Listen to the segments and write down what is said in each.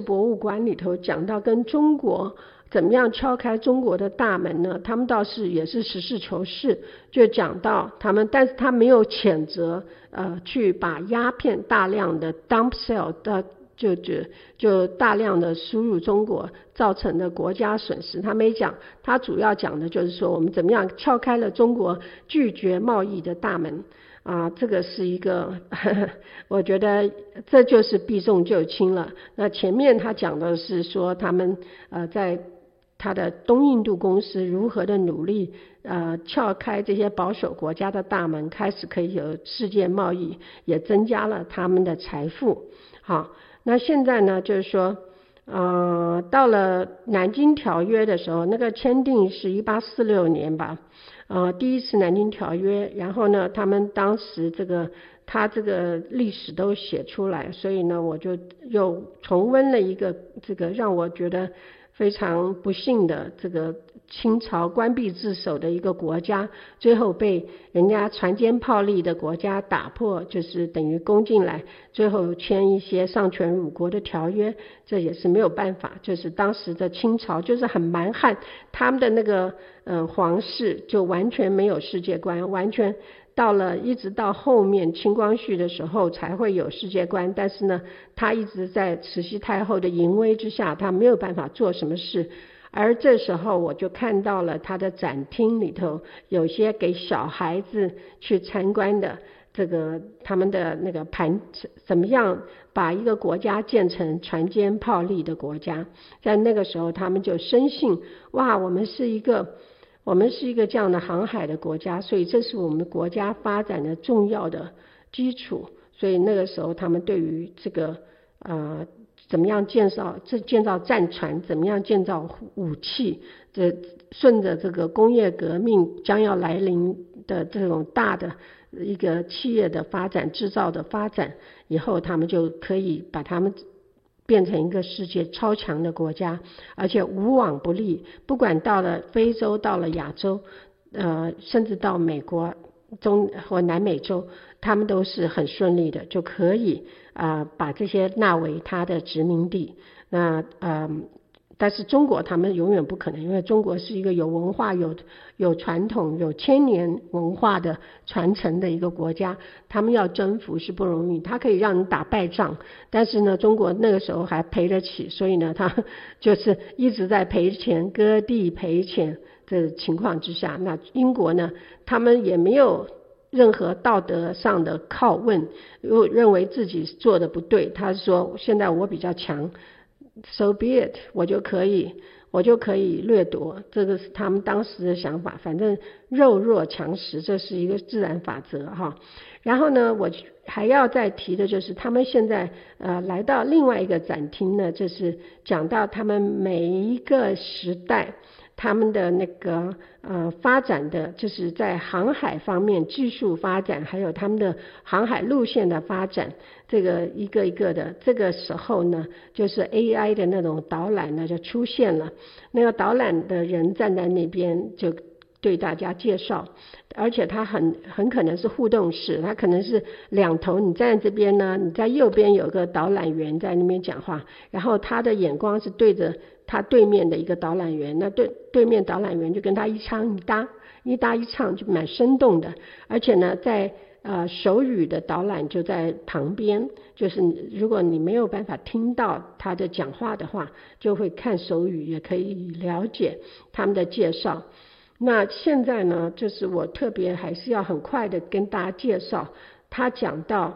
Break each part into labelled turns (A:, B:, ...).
A: 博物馆里头讲到跟中国怎么样敲开中国的大门呢，他们倒是也是实事求是，就讲到他们，但是他没有谴责去把鸦片大量的 dump sale 的就大量的输入中国造成的国家损失，他没讲，他主要讲的就是说我们怎么样敲开了中国拒绝贸易的大门这个是一个我觉得这就是避重就轻了。那前面他讲的是说他们在他的东印度公司如何的努力撬开这些保守国家的大门，开始可以有世界贸易，也增加了他们的财富。好，那现在呢就是说到了南京条约的时候，那个签订是1846年吧，第一次南京条约，然后呢他们当时他这个历史都写出来，所以呢我就又重温了一个这个让我觉得非常不幸的这个清朝关闭自守的一个国家，最后被人家船坚炮利的国家打破，就是等于攻进来，最后签一些丧权辱国的条约，这也是没有办法，就是当时的清朝就是很蛮汉，他们的那个皇室就完全没有世界观，完全到了一直到后面清光绪的时候才会有世界观，但是呢他一直在慈禧太后的淫威之下，他没有办法做什么事。而这时候我就看到了他的展厅里头有些给小孩子去参观的这个他们的那个怎么样把一个国家建成船坚炮利的国家，在那个时候他们就深信哇我们是一个这样的航海的国家，所以这是我们国家发展的重要的基础。所以那个时候他们对于这个怎么样建造战船，怎么样建造武器，顺着这个工业革命将要来临的这种大的一个企业的发展，制造的发展以后，他们就可以把他们变成一个世界超强的国家，而且无往不利，不管到了非洲，到了亚洲甚至到美国或南美洲，他们都是很顺利的，就可以把这些纳为他的殖民地。那但是中国他们永远不可能，因为中国是一个有文化有传统有千年文化的传承的一个国家，他们要征服是不容易，他可以让你打败仗，但是呢中国那个时候还赔得起，所以呢他就是一直在赔钱，割地赔钱的情况之下，那英国呢他们也没有任何道德上的拷问，又认为自己做的不对，他说现在我比较强，so be it， 我就可以掠夺，这个是他们当时的想法，反正弱肉强食，这是一个自然法则哈。然后呢我还要再提的就是他们现在来到另外一个展厅呢，就是讲到他们每一个时代他们的那个发展的，就是在航海方面技术发展，还有他们的航海路线的发展，这个一个一个的，这个时候呢就是 AI 的那种导览呢就出现了，那个导览的人站在那边就对大家介绍，而且他很可能是互动式，他可能是两头，你站在这边呢，你在右边有个导览员在那边讲话，然后他的眼光是对着他对面的一个导览员，那对面导览员就跟他一唱一唱，就蛮生动的。而且呢在手语的导览就在旁边，就是如果你没有办法听到他的讲话的话，就会看手语也可以了解他们的介绍。那现在呢就是我特别还是要很快的跟大家介绍，他讲到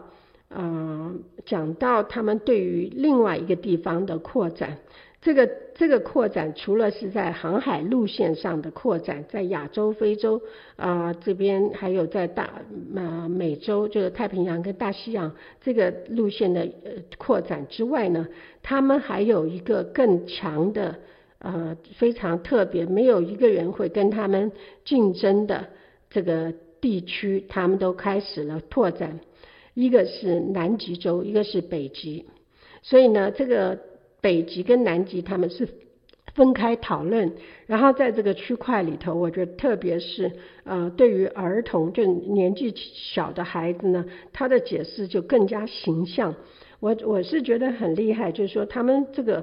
A: 他们对于另外一个地方的扩展，这个扩展除了是在航海路线上的扩展，在亚洲非洲这边，还有在美洲，就是太平洋跟大西洋这个路线的扩展之外呢，他们还有一个更强的非常特别，没有一个人会跟他们竞争的这个地区，他们都开始了拓展，一个是南极洲，一个是北极。所以呢这个北极跟南极他们是分开讨论，然后在这个区块里头，我觉得特别是对于儿童，就年纪小的孩子呢，他的解释就更加形象。我是觉得很厉害，就是说他们这个